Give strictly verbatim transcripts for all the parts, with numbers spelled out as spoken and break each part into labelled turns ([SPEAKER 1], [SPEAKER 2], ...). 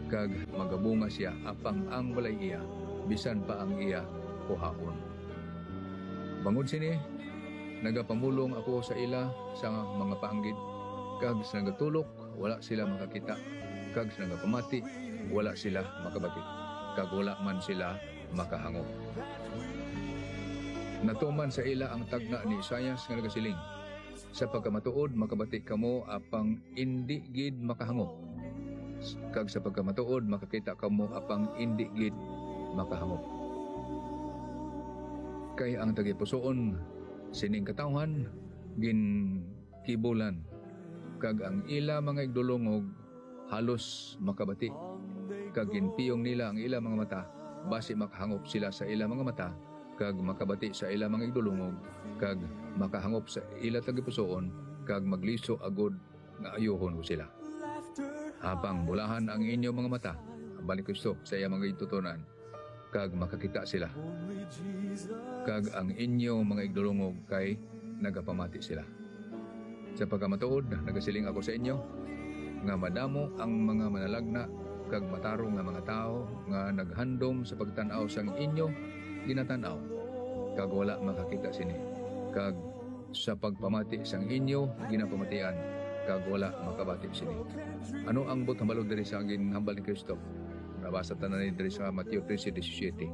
[SPEAKER 1] kag magabunga siya apang ang walay iya bisan pa ang iya kuhaon. Bangod sini nagapamulong ako sa ila sa mga paanggid, kag sa nagatulok wala sila makakita, kag sa nagapamati wala sila makabati, kag wala man sila makahangop. Natuman sa ila ang tagna ni Isaias nga nagasiling, sa pagkamatuod makabati kamo apang indi gid makahangop, kag sa pagkamatuod makakita kamo apang indi gid makahangop. Kay ang tagipusoon sining katawhan gin kibulan, kag ang ila mga igdulongog halos makabati, kag ginpiyong nila ang ila mga mata basi makahangop sila sa ila mga mata, kag makabati sa ila mga igdulongog, kag makahangop sa ila tagipusoon, kag magliso agod nga ayohon ko sila. Habang bulahan ang inyo mga mata, balik Kristo sa iya mga itutunan, kag makakita sila, kag ang inyo mga igdulongog kay nagapamati sila. Sa pagkamatuod, nagasiling ako sa inyo, nga madamo ang mga manalagna, kag matarong nga mga tao, nga naghandom sa pagtanaw sang inyo ginatanaw, kag wala makakita sini, kag sa pagpamati sang inyo ginapamatian, kag wala makabati sini. Ano ang butambalo diri sa ginhambal ni Kristo? Nabasa tanan ni diri sa Mateo thirteen seventeen.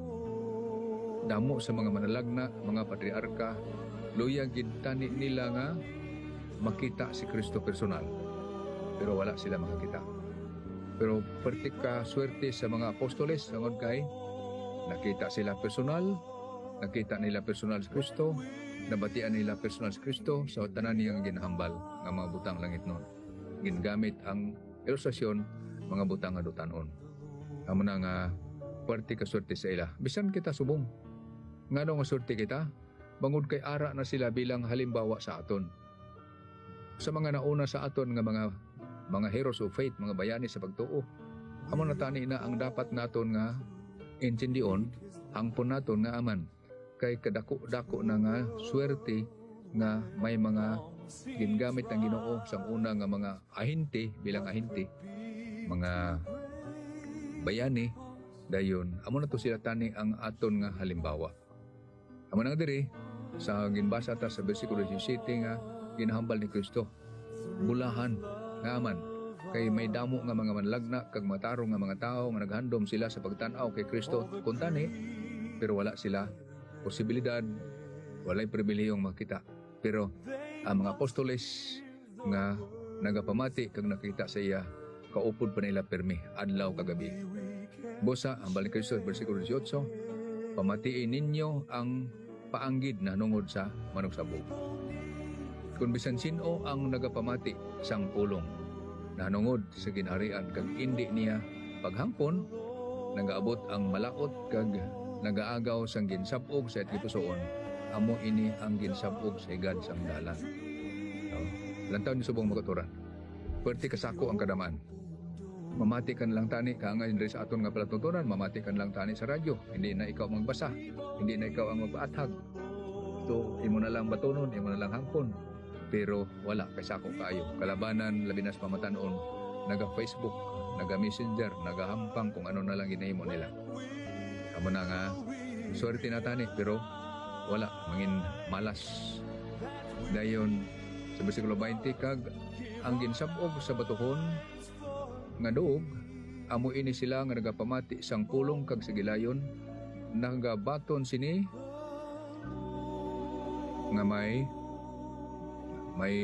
[SPEAKER 1] Damo sa mga manalagna, mga patriarka, luya gid tani nila nga makita si Kristo personal, pero wala sila makakita. Pero pertika swerte sa mga apostoles sangod kay nakita sila personal, nakita nila personal si Kristo, nabatian nila personal si Kristo sa tanan niyang ginahambal nga mga butang langit noon. Gingamit ang ilustrasyon mga butang nga dutanon. Amo na nga parte ka swerte sa ila. Bisan kita subong. Ngano nga swerte kita? Bangod kay ara na sila bilang halimbawa sa aton. Sa mga nauna sa aton nga mga mga heroes of faith, mga bayani sa pagtuo. Amo na tani na ang dapat naton nga intindion, hangpon naton nga aman. Kay kadako-dako na nga swerte nga may mga gingamit ng Ginoo sa una nga mga ahinti bilang ahinti, mga bayani dayon. Amo na to sila tani ang aton nga halimbawa. Amo na diri sa ginbasa ta sa bersikulo seventeen nga ginahambal ni Kristo. Bulahan nga aman kay may damo nga mga manlagna kag matarong nga mga tao nga naghandom sila sa pagtan-aw kay Kristo kuntani, pero wala sila posibilidad, walay pribilehiyong makita. Pero ang mga apostoles nga nagapamati kag nakita sa iya, kaupod pa nila permi adlaw kagabi. Busa ang balik Kristo bersikulo eighteen, pamatiin ninyo ang paanggid na nungod sa manugsabog. Kung bisan sino ang nagapamati sang pulong nanungod sa ginharian kag indi niya paghangpon, nagaabot ang malaot kag nagaagaw sang ginsabog sa etipusoon, amo ini ang ginsabog sa higad sang dalan. No? Lantaw ni subong makaturan. Perti kasako ang kadaman. Mamati kan lang tani kaangay diri sa aton nga palatuntunan, mamati kan lang tani sa radyo. Hindi na ikaw magbasa, hindi na ikaw ang magpaathag. So imo na lang batunon, imo na lang hangpon. Pero wala kay sako kaayo. Kalabanan labi na sa pamatanon, naga Facebook, naga Messenger, naga hampang kung ano na lang ginahimo nila. Amo na nga swerte na tani pero wala mangin malas. Dayon sa bersikulo twenty, kag ang ginsabog sa batuhon nga duog, amo ini sila nga nagapamati sang pulong kag sa gilayon, nagabaton sini nga may may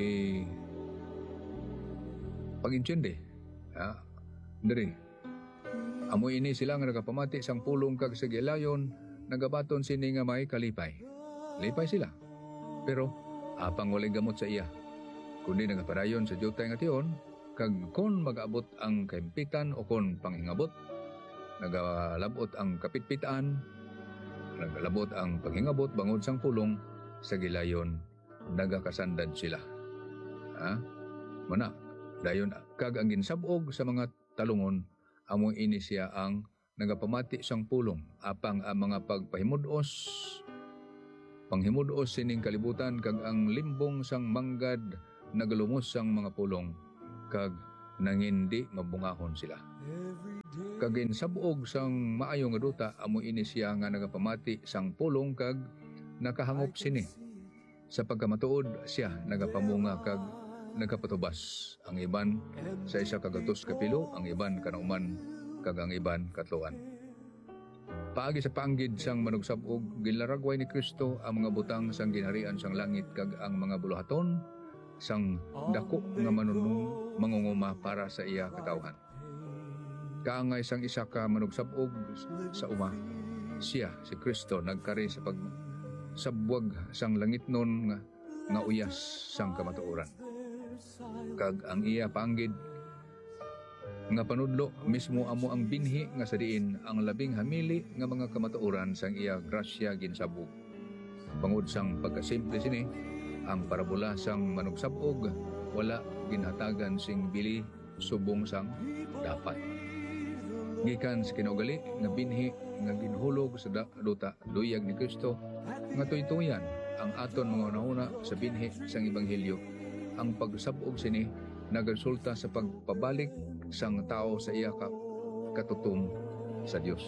[SPEAKER 1] pag-intindi. Ha? Diri. Amo ini sila nga nagapamati sang pulong kag sa gilayon, nagabaton sini nga may kalipay. Lipay sila. Pero apang walay gamot sa iya, kundi nagapadayon sa jutay nga tiyon, kag kon mag-abot ang kaimpitan o kon panghingabot, nagalabot ang kapitpitaan, nagalabot ang panghingabot bangod sang pulong sa gilayon, nagakasandad sila. Ha? Mana, dayon kag ang ginsabog sa mga talungon, amo ini siya ang nagapamati sang pulong, apang ang mga pagpahimudos, panghimudos sining kalibutan, kag ang limbong sang manggad nagalumos sang mga pulong, kag nangindi mabungahon sila. Kagin sabog sang maayo nga duta amo ini siya nga nagapamati sang pulong kag nakahangop sini. Sa pagkamatuod siya nagapamunga kag nagapatubas. Ang iban sa isa kagatos kapilo, ang iban kanauman kag ang iban katluan. Paagi sa paanggid sang manugsabog, gilaragway ni Kristo ang mga butang sang ginharian sang langit kag ang mga buluhaton sang dako nga manunong mangunguma para sa iya katawhan. Kaangay sang isa ka manugsabog sa uma, siya si Kristo nagkari sa pagsabwag sang langit nun nga, nga uyas sang kamatuoran. Kag ang iya paanggid nga panudlo mismo amo ang binhi nga sa diin ang labing hamili nga mga kamatuoran sang iya grasya ginsabog. Bangod sang pagkasimple sini, ang parabola sang manugsabog wala ginhatagan sing bili subong sang dapat. Gikan sa kinaugali nga binhi nga ginhulog sa duta luyag ni Kristo nga tuytuyan ang aton mga unahuna sa binhi sang ebanghelyo. Ang pagsabog sini nagresulta sa pagpabalik sang tao sa iya ka katutom sa Dios.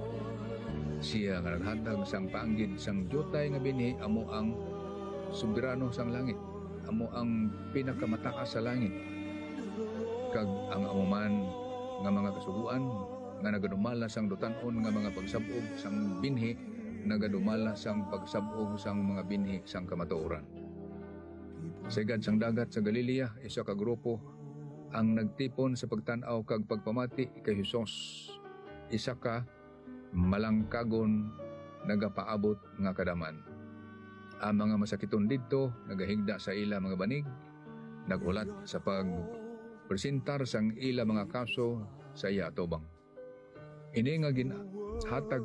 [SPEAKER 1] Siya nga naghatag sang paanggid sang jutay nga binhi amo ang soberano sang langit, amo ang pinakamataas sa langit. Kag ang amuman nga mga kasuguan nga nagadumala sang dutan-on nga mga pagsabog sang binhi nagadumala sang pagsabog sang mga binhi sang kamatuoran. Sagad sang dagat sa Galilea, isa ka grupo ang nagtipon sa pagtan-aw kag pagpamati kay Hesus. Isa ka malangkagon nagapaabot nga kadaman. Ang mga masakiton didto nagahigda sa ila mga banig, nagulat sa pagpresentar sang ila mga kaso sa iya atubang. Ini nga ginhatag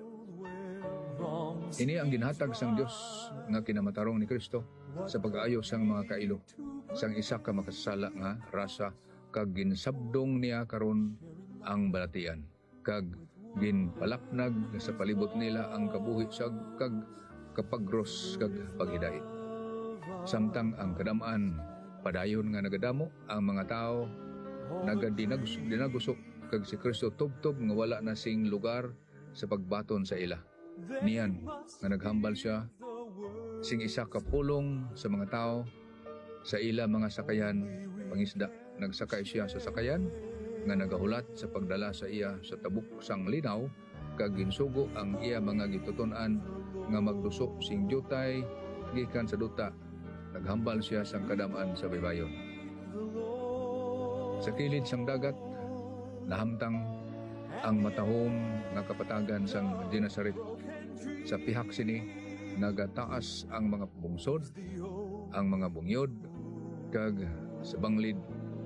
[SPEAKER 1] Ini ang ginhatag sang Dios nga kinamatarong ni Kristo sa pag-aayo sang mga kailo sang isa ka makasala nga rasa kag ginsabdong niya karon ang balatian kag ginpalapnag sa palibot nila ang kabuhi sa kag kapagros kag paghidait. Samtang ang kadamaan padayon nga nagadamo ang mga tao nagadinagusok kag si Kristo tubtob nga wala na sing lugar sa pagbaton sa ila. Niyan nga naghambal siya sing isa ka pulong sa mga tao sa ila mga sakayan pangisda. Nagsakay siya sa sakayan nga nagahulat sa pagdala sa iya sa tabuk sang linaw kag ginsugo ang iya mga gituton-an nga maglusok sing jutay gikan sa duta. Naghambal siya sang kadamaan sa baybayon. Sa kilid sang dagat nahamtang ang matahom nga kapatagan sang Genesaret. Sa pihak sini nagataas ang mga bungsod, ang mga bungyod kag sa banglid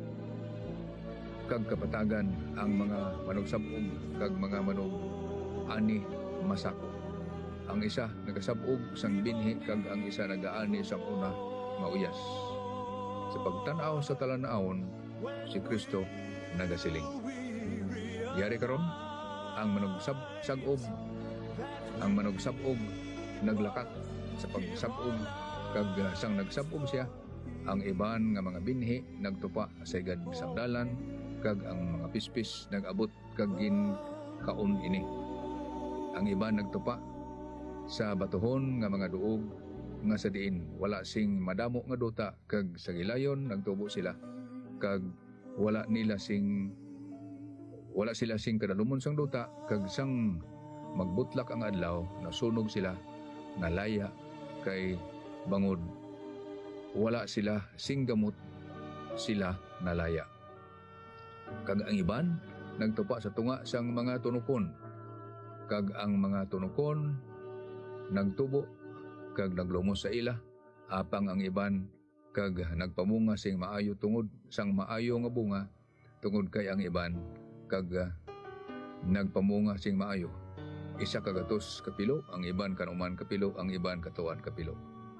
[SPEAKER 1] kag kapatagan ang mga manugsabog kag mga manug ani masako. Ang isa nagasabog sang binhi kag ang isa nagaani sang una mauyas. Sa pagtan-aw sa talan-awon si Kristo nagasiling. Yari karon ang manugsab sagob ang manugsabog naglakat sa pagsabog kag sang nagsabog siya ang iban nga mga binhi nagtupa sa igad sang dalan kag ang mga pispis nagabot kag gin kaon ini. Ang iban nagtupa sa batuhon nga mga duog nga sa diin wala sing madamo nga duta kag sa gilayon nagtubo sila kag wala nila sing wala sila sing kadalumon sang duta kag sang magbutlak ang adlaw nasunog sila nalaya kay bangod wala sila sing gamot sila nalaya. Kag ang iban nagtupa sa tunga sang mga tunukon kag ang mga tunukon nagtubo kag naglumos sa ila apang ang iban kag nagpamunga sing maayo tungod sang maayo nga bunga tungod kay ang iban kag uh, nagpamunga sing maayo. Isa kagatos kapilo, ang iban kanuman kapilo, ang iban katuan kapilo.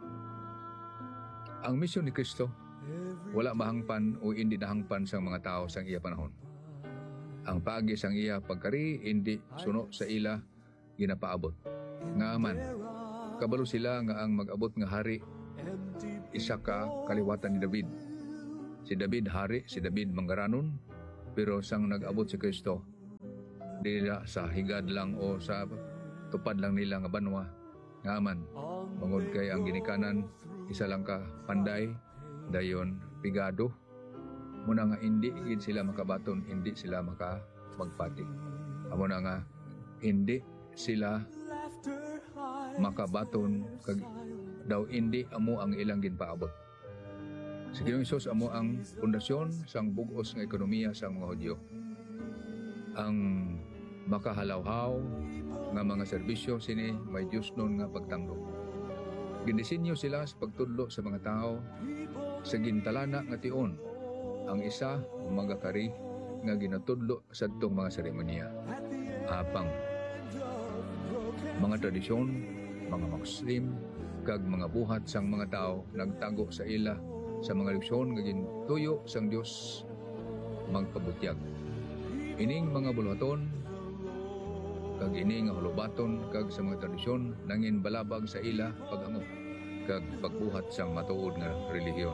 [SPEAKER 1] Ang misyon ni Kristo wala mahangpan o hindi nahangpan sang mga tao sang iya panahon. Ang paagi sang iya pagkari hindi suno sa ila ginapaabot. Nga man, kabalo sila nga ang mag-abot nga hari isa ka kaliwatan ni David. Si David hari, si David manggaranon, pero sang nag-abot si Kristo dila sa higad lang o sa tupad lang nila nga banwa ngaman mangod kay ang ginikanan isa lang ka panday dayon pigado muna nga hindi gid sila makabaton, hindi sila maka magpati. Amo na nga hindi sila makabaton kag daw hindi amo ang ilang ginpaabot. Si Ginoong Hesus amo ang pundasyon sang bug-os nga ekonomiya sa mga Hudyo. Ang makahalawhaw nga mga serbisyo sini may Dios nun nga pagtanggo. Ginisinyo sila sa pagtudlo sa mga tao sa gintalana nga tion. Ang isa magakari nga ginatudlo sa itong mga seremonya. Apang mga tradisyon, mga Muslim, kag mga buhat sang mga tao nagtago sa ila sa mga leksyon nga gintuyo sang Dios magpabutyag. Ining mga buluhaton kag ining nga hulubaton kag sa mga tradisyon nangin balabag sa ila pag-amo kag pagbuhat sang matuod nga relihiyon.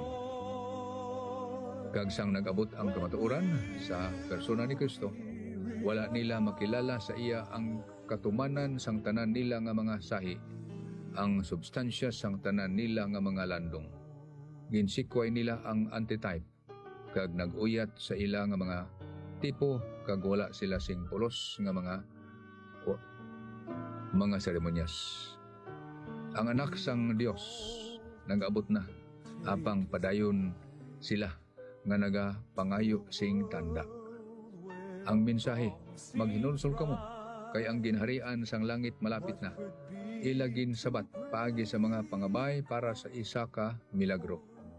[SPEAKER 1] Kag sang nag-abot ang kamatuoran sa persona ni Kristo, wala nila makilala sa iya ang katumanan sang tanan nila nga mga sahi, ang substansya sang tanan nila nga mga landong. Ginsikway nila ang antitype, kag nag-uyat sa ila nga mga tipo, kag wala sila sing pulos nga mga o, mga seremonyas. Ang anak sang Dios nag-abot na, apang padayon sila nga naga pangayo sing tanda. Ang mensahe, maghinunsol kamo, kay ang ginharian sang langit malapit na. Ilagin sabat paagi sa mga pangabay para sa isa ka milagro.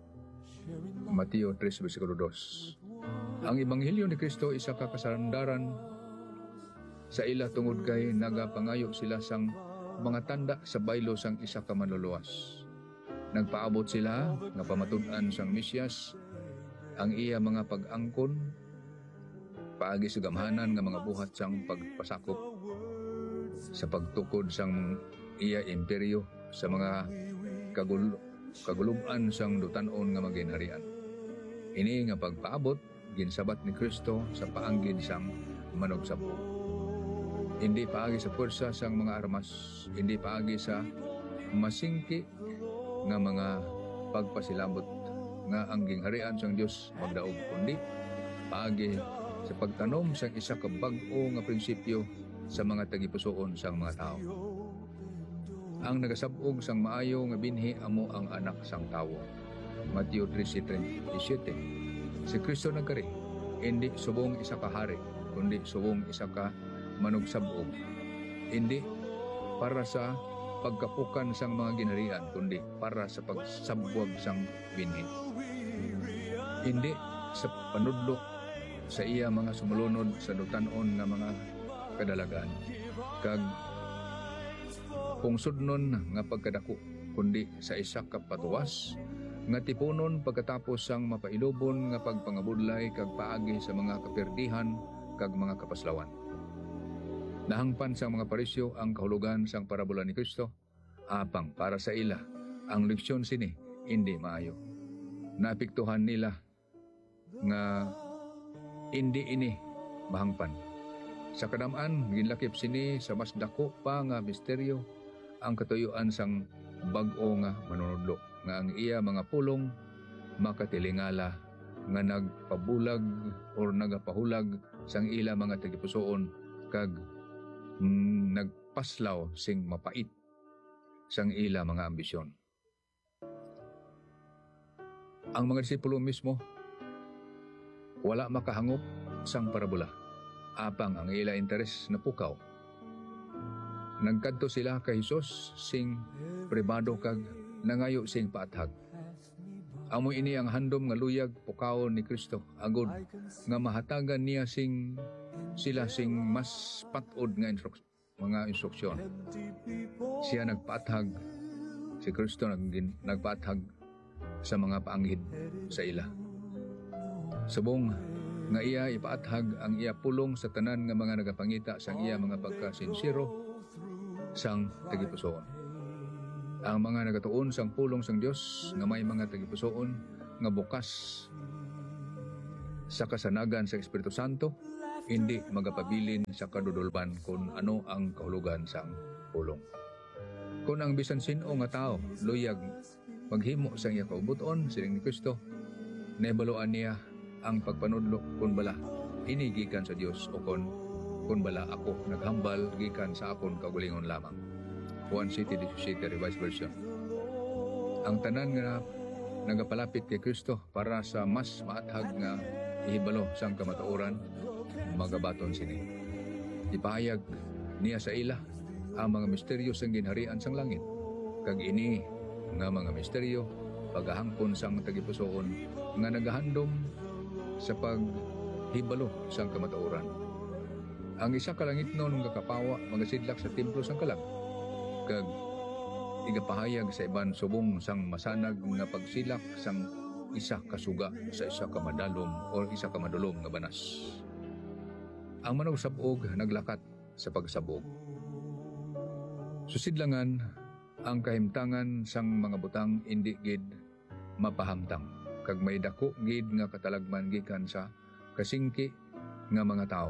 [SPEAKER 1] Mateo three versikulo two. Ang ebanghelyo ni Kristo isa ka kasandaran sa ila tungod kay nagapangayo sila sang mga tanda sa baylo sang isa ka manluluwas. Nagpaabot sila nga pamatud-an sang Mesyas ang iya mga pag-angkon paagi sa gamhanan nga mga buhat sang pagpasakop sa pagtukod sang iya imperyo sa mga kagul kaguluban sang dutanon nga maginharian. Ini nga pagpaabot ginsabat ni Kristo sa paanggid sang manugsabo. Hindi paagi sa pwersa sang mga armas, hindi paagi sa masingki nga mga pagpasilambot nga ang gingharian sang Dios magdaog, kundi paagi sa pagtanom sang isa ka bag-o nga prinsipyo sa mga tagipusoon sang mga tao. Ang nagasabog sang maayo nga binhi amo ang anak sang tawo. Mateo three thirty-seven. Si Kristo nagkari, hindi subong isa ka hari, kundi subong isa ka manugsabog. Hindi para sa pagkapukan sang mga ginharian, kundi para sa pagsabwag sang binhi. Hindi sa panudlo sa iya mga sumulunod sa dutanon nga mga kadalagan, kag kung sudnon nga pagkadako, kundi sa isa ka patuwas nga tipunon pagkatapos sang mapailubon nga pagpangabudlay kag paagi sa mga kaperdihan kag mga kapaslawan. Nahangpan sang mga parisyo ang kahulugan sang parabola ni Kristo, apang para sa ila ang leksyon sini hindi maayo. Naapektuhan nila nga hindi ini mahangpan. Sa kadamaan ginlakip sini sa mas dako pa nga misteryo ang katuyuan sang bag-o nga manunudlo nga ang iya mga pulong makatilingala nga nagpabulag or nagapahulag sang ila mga tagipusoon kag mm, nagpaslaw sing mapait sang ila mga ambisyon. Ang mga disipulo mismo wala makahangop sang parabola, apang ang ila interes na pukaw. Nagkadto sila kay Hesus sing pribado kag nangayo sing paathag. Amo ini ang handom nga luyag pukaw ni Kristo agud nga mahatagan niya sing sila sing mas patod nga instruk mga instruksyon. Siya nagpaathag, si Kristo nag nagpaathag sa mga paanghid sa ila. Subong nga iya ipaathag ang iya pulong sa tanan nga mga nagapangita sang iya mga pagkasinsiro sang tagipusoon. Ang mga nagatuon sang pulong sang Dios nga may mga tagipusoon nga bukas sa kasanagan sa Espiritu Santo hindi magapabilin sa kadudulban kung ano ang kahulugan sang pulong. Kung ang bisan sino nga tao luyag maghimo sang iya kaubuton sining ni Kristo, nahibaluan niya ang pagpanudlo kung bala ini gikan sa Dios o kon kung bala ako naghambal gikan sa akon kaugalingon lamang. Juan City disipulo Revised Version. Ang tanan nga nagapalapit kay Kristo para sa mas maathag nga ihibalo sang kamatuoran, magabaton sini. Ipahayag niya sa ila ang mga misteryo sang ginharian sang langit. Kag ini nga mga misteryo pagahangkon sang tagipusoon nga nagahandom sa paghibalo sang kamatuoran. Ang isa ka langit noon nga kapawa magasidlak sa templo sang kalag, kag igapahayag sa iban subong sang masanag nga pagsilak sang isa ka suga sa isa ka madalom o isa ka madulom nga banas. Ang manong sabog naglakat sa pagsabog. Susidlangan ang kahimtangan sang mga butang indi gid mapahamtang, kag may dako gid nga katalagman gikan sa kasingki nga mga tao.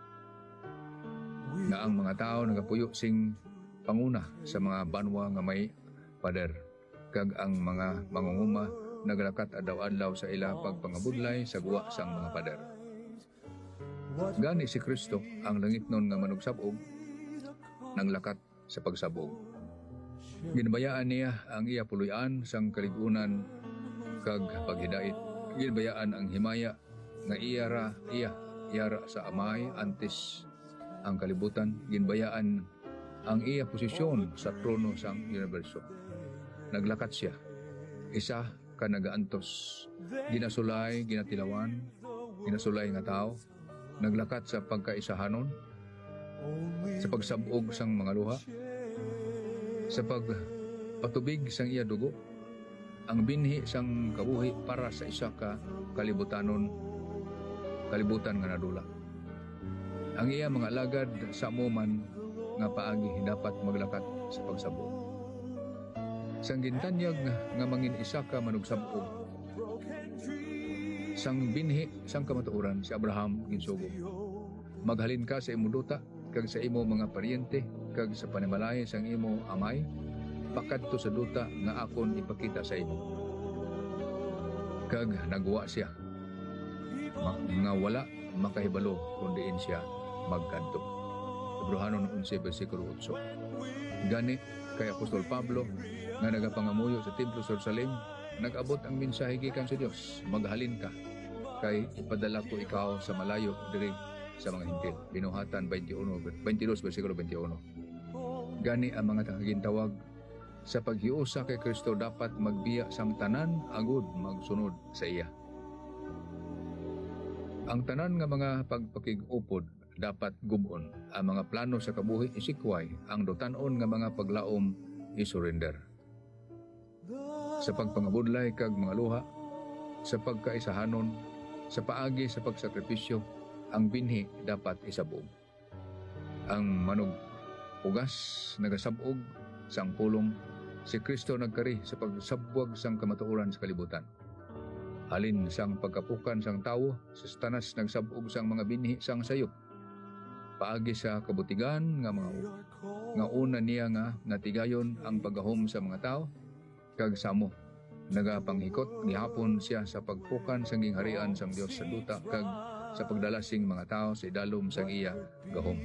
[SPEAKER 1] Na ang mga tao nagapuyo sing panguna sa mga banwa nga may pader, kag ang mga mangunguma naglakat adlaw-adlaw sa ila pagpangabudlay sa guwa sang mga pader. Gani si Kristo ang langit nun nga manugsabog nanglakat sa pagsabog. Ginbayaan niya ang iya puloy-an sang kaligunan kag paghidait. Ginbayaan ang himaya nga iyara iya iyara sa amay antes ang kalibutan. Ginbayaan ang iya posisyon sa trono sang universo. Naglakat siya, isa ka nagaantos, ginasulay, ginatilawan, ginasulay nga tao, naglakat sa pagkaisahanon, sa pagsabog sang mga luha, sa pagpatubig sang iya dugo, ang binhi sang kabuhi para sa isa ka kalibutanon, kalibutan nga nadula. Ang iya mga alagad sa amuman nga paagi dapat maglakat sa pagsabog. Sang gintanyag nga mangin isa ka manugsabog, sang binhi sang kamatuoran si Abraham ginsugo. Maghalin ka sa imo duta kag sa imo mga paryente kag sa panimalay sang imo amay pakadto sa duta nga akon ipakita sa imo. Kag nagwa siya Ma- nga wala makahibalo kundiin siya magkadto. Hebrehanon eleven versikulo eight. Gani kay Apostol Pablo nga nagapangamuyo sa templo sa Jerusalem, nag-abot ang mensahe gikan sa Dios, maghalin ka kay ipadala ko ikaw sa malayo diri sa mga hintil. Binuhatan twenty-two versikulo twenty-one. Gani ang mga gintawag sa paghiusa kay Kristo dapat magbiya sang tanan agud magsunod sa iya. Ang tanan nga mga pagpakig-upod dapat gubon. Ang mga plano sa kabuhi isikway, ang dotanon nga mga paglaom isurrender. Sa pagpangabudlay kag mga luha, sa pagkaisahanon, sa paagi sa pagsakripisyo, ang binhi dapat isabog. Ang manog ugas nagasabog sang pulong, si Kristo nagkari sa pagsabwag sang kamatuoran sa kalibutan. Halin sang pagkapukan sang tawo, sa tanas nagsabog sang mga binhi sang sayop. Paagi sa kabutigan nga mga nga una niya nga natigayon ang pagahom sa mga tao, kag samo nagapanghikot gihapon siya sa pagpukan sang gingharian sang Dios sa duta kag sa pagdala sing mga tao sa idalom sang iya gahom.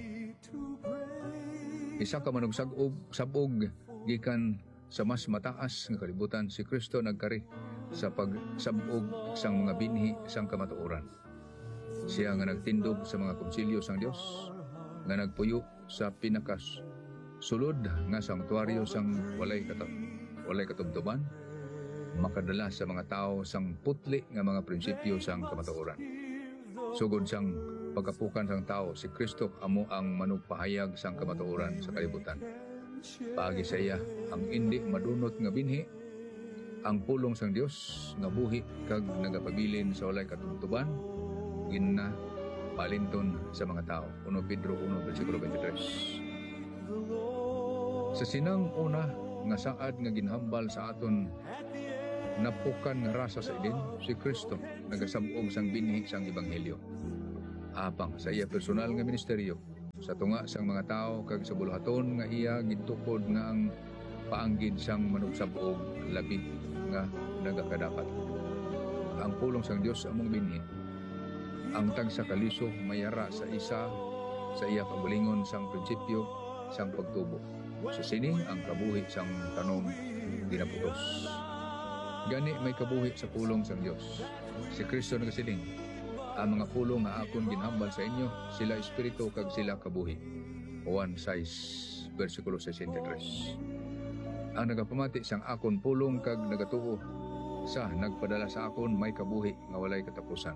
[SPEAKER 1] Isa ka manog sagog sabog gikan sa mas mataas nga kalibutan, si Kristo nagkari sa pagsabog sang mga binhi sang kamatuoran. Siya nga nagtindog sa mga konsilyo sang Dios, nga nagpuyo sa pinakas sulod nga sanktuaryo sang walay katab walay katubtuban, makadala sa mga tao sang putli nga mga prinsipyo sang kamatuoran. Sugod sang pagkapukan sang tao, si Kristo amo ang manugpahayag sang kamatuoran sa kalibutan. Paagi sa iya ang indi madunot nga binhi, ang pulong sang Dios nga buhi kag nagapabilin sa walay katubtuban, ginna palinton sa mga tao. First Pedro one versikulo twenty-three. Sa sinang una nga saad nga ginhambal sa aton napukan nga rasa sa idin, si Kristo nagasabog sang binhi sang ebanghelyo. apang sa iya personal nga ministeryo sa tunga sang mga tao kag sa buluhaton nga iya gitukod nga ang paanggid sang manugsab og labi nga nagakadapat. Ang pulong sang Dios among binhi ang tagsa kaliso mayara sa isa sa iya pagbulingon sang prinsipyo sang pagtubo. Sa sini ang kabuhi sang tanom ginaputos. Gani may kabuhi sa pulong sang Dios. Si Kristo nagasiling, ang mga pulong nga akon ginhambal sa inyo, sila espiritu kag sila kabuhi. Juan six, versikulo sesenta y tres. Ang nagapamati sang akon pulong kag nagatuo sa nagpadala sa akon may kabuhi nga walay katapusan.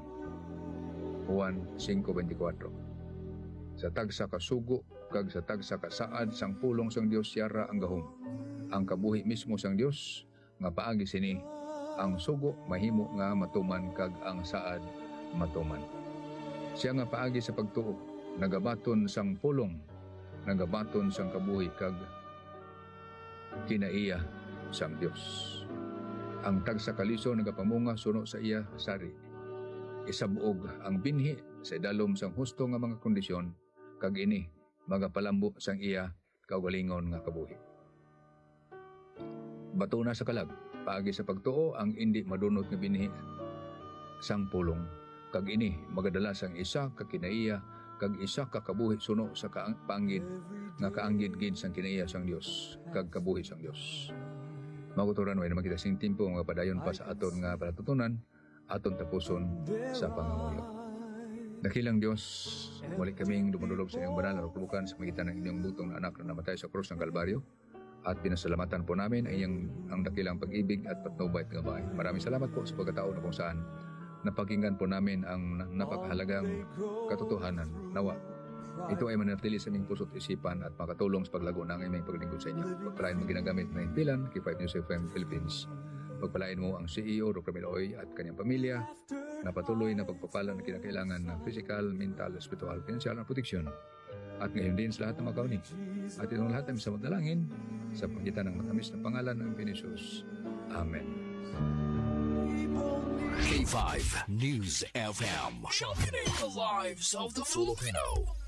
[SPEAKER 1] Juan five twenty-four. Sa tagsa ka sugo kag sa tagsa ka saad sang pulong sang Dios yara ang gahom. Ang kabuhi mismo sang Dios nga paagi sini ang sugo mahimo nga matuman kag ang saad matuman. Siya nga paagi sa pagtuo nagabaton sang pulong, nagabaton sang kabuhi kag kinaiya sang Dios. Ang tagsa kaliso nagapamunga suno sa iya sari. Isabuog ang binhi sa idalom sang husto nga mga kondisyon kag ini magapalambo sang iya kaugalingon nga kabuhi. Batuna sa kalag, paagi sa pagtuo ang indi madunot nga binhi sang pulong kag ini magadala sang isa ka kinaiya kag isa ka kabuhi suno sa kaanggid nga kaanggid gid sang kinaiya sang Dios kag kabuhi sang Dios. Maguturan way naman kita sing timpo nga padayon pa sa aton nga palatutunan aton tapuson sa pangamuyo. Dakilang Dios, muli kaming dumudulog sa iyong banal na ruklukan sa magitan ng inyong butong na anak na namatay sa krus ng Kalbaryo. At pinasalamatan po namin ay ang, ang dakilang pag-ibig at patnubay at gabay. Maraming salamat po sa pagkataon na kung saan napakinggan po namin ang napakahalagang katotohanan. Nawa, ito ay manatili sa aming puso't isipan at makatulong sa paglago ng aming paglingkod sa inyo. Pagpalain mo ginagamit na impilan kay five News F M Philippines. Pagpalain mo ang C E O Doctor Miloy at kanyang pamilya na patuloy na pagpapala na kinakailangan ng physical, mental, spiritual, financial at protection. At ngayon din sa lahat ng mga kauni. At itong lahat ay sa magdalangin sa pagitan ng matamis na pangalan ng Pinisus. Amen.
[SPEAKER 2] K five News F M, championing the lives of the Filipino.